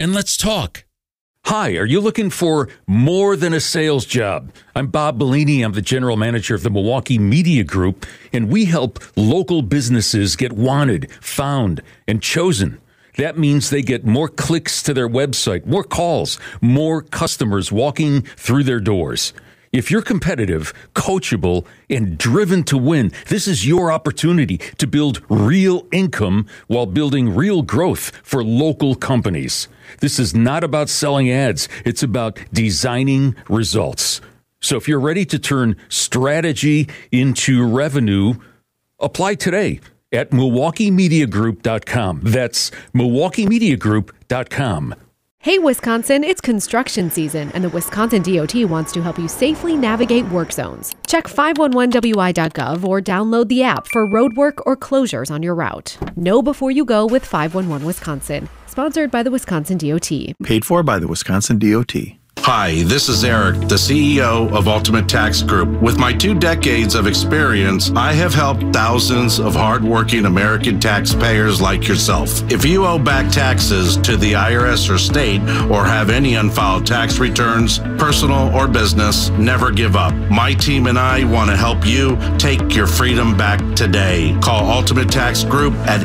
and let's talk. Hi, are you looking for more than a sales job? I'm Bob Bellini. I'm the general manager of the Milwaukee Media Group, and we help local businesses get wanted, found, and chosen. That means they get more clicks to their website, more calls, more customers walking through their doors. If you're competitive, coachable, and driven to win, this is your opportunity to build real income while building real growth for local companies. This is not about selling ads. It's about designing results. So if you're ready to turn strategy into revenue, apply today at MilwaukeeMediaGroup.com. That's MilwaukeeMediaGroup.com. Hey, Wisconsin, it's construction season, and the Wisconsin DOT wants to help you safely navigate work zones. Check 511wi.gov or download the app for roadwork or closures on your route. Know before you go with 511 Wisconsin. Sponsored by the Wisconsin DOT. Paid for by the Wisconsin DOT. Hi, this is Eric, the CEO of Ultimate Tax Group. With my 2 decades of experience, I have helped thousands of hardworking American taxpayers like yourself. If you owe back taxes to the IRS or state or have any unfiled tax returns, personal or business, never give up. My team and I want to help you take your freedom back today. Call Ultimate Tax Group at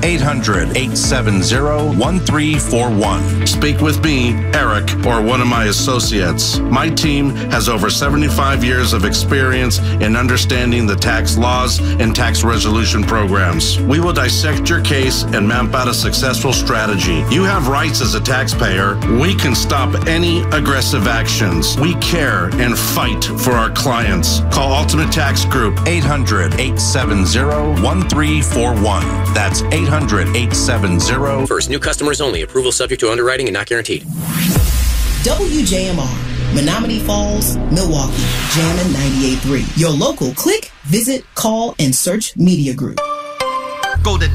800-870-1341. Speak with me, Eric, or one of my associates. My team has over 75 years of experience in understanding the tax laws and tax resolution programs. We will dissect your case and map out a successful strategy. You have rights as a taxpayer. We can stop any aggressive actions. We care and fight for our clients. Call Ultimate Tax Group, 800-870-1341. That's 800-870. First, new customers only. Approval subject to underwriting and not guaranteed. WJMR, Menominee Falls, Milwaukee, Jammin' 98.3. Your local click, visit, call, and search Media Group. Go to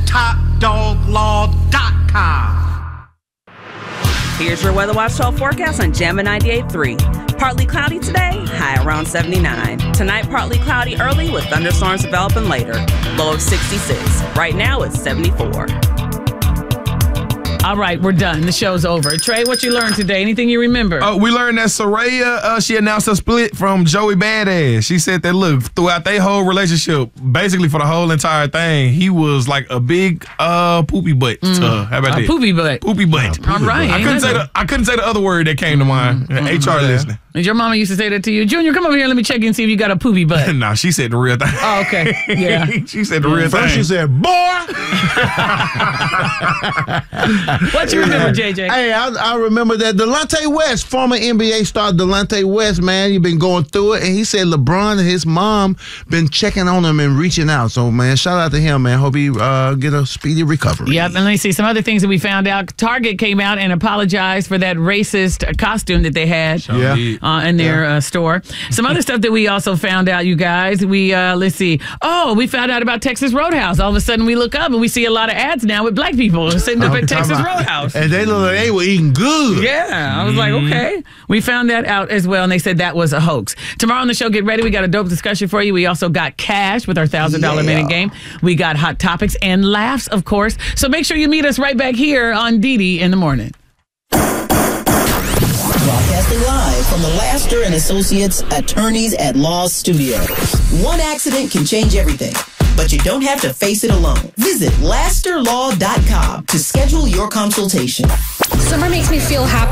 TopDogLaw.com. Here's your Weather Watch 12 forecast on Jammin' 98.3. Partly cloudy today, high around 79. Tonight, partly cloudy early with thunderstorms developing later. Low of 66. Right now, it's 74. All right, we're done. The show's over. Trey, what you learned today? Anything you remember? We learned that Soraya, she announced a split from Joey Badass. She said that, look, throughout their whole relationship, basically for the whole entire thing, he was like a big poopy butt to her. How about that? Poopy butt. Poopy butt. All right. I couldn't say the other word that came to mind. HR listening. And your mama used to say that to you. Junior, come over here and let me check and see if you got a poopy butt. No, she said the real thing. Oh, okay. Yeah. She said the real thing. First she said, boy! What you remember, JJ? Hey, I remember that Delonte West, former NBA star Delonte West, man, he been going through it, and he said LeBron and his mom been checking on him and reaching out. So, man, shout out to him, man. Hope he get a speedy recovery. Yep, and let's see some other things that we found out. Target came out and apologized for that racist costume that they had in their store. Some other stuff that we also found out, you guys. We let's see. Oh, we found out about Texas Roadhouse. All of a sudden, we look up and we see a lot of ads now with black people sitting up at Texas Roadhouse. And they look like they were eating good. Yeah, I was like, okay. We found that out as well, and they said that was a hoax. Tomorrow on the show, get ready. We got a dope discussion for you. We also got cash with our $1,000 minute game. We got hot topics and laughs, of course. So make sure you meet us right back here on DD in the morning. Broadcasting live from the Laster and Associates Attorneys at Law Studio. One accident can change everything, but you don't have to face it alone. Visit LasterLaw.com to schedule your consultation. Summer makes me feel happy.